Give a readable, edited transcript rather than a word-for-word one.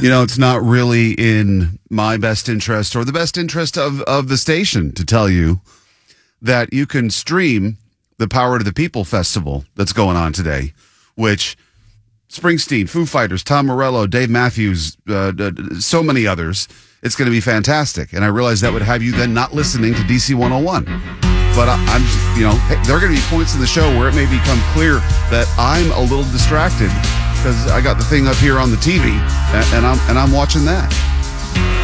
It's not really in my best interest or the best interest of the station to tell you that you can stream the Power to the People Festival that's going on today, which Springsteen, Foo Fighters, Tom Morello, Dave Matthews, so many others. It's going to be fantastic. And I realize that would have you then not listening to DC 101. But I'm just, there are going to be points in the show where it may become clear that I'm a little distracted because I got the thing up here on the TV and I'm watching that.